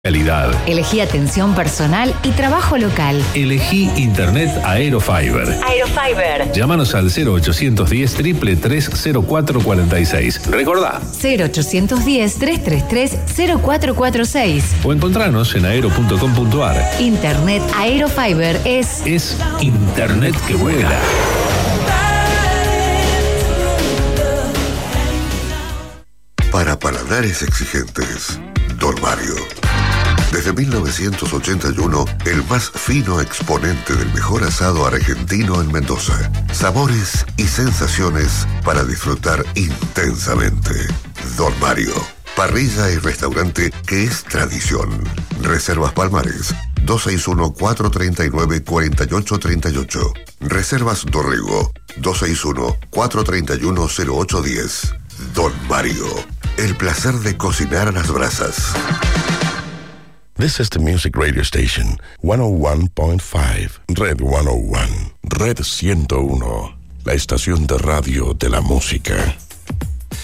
Calidad. Elegí atención personal y trabajo local. Elegí Internet Aerofiber. Aerofiber. Llámanos al 0810 333 0446. Recordá. 0810 333 0446. O encontranos en aero.com.ar. Internet Aerofiber es Internet que vuela. Para paladares exigentes, Don Mario. Desde 1981, el más fino exponente del mejor asado argentino en Mendoza. Sabores y sensaciones para disfrutar intensamente. Don Mario. Parrilla y restaurante que es tradición. Reservas Palmares, 261-439-4838. Reservas Dorrego, 261-431-0810. Don Mario. El placer de cocinar a las brasas. This is the music radio station, 101.5, Red 101, Red 101, la estación de radio de la música.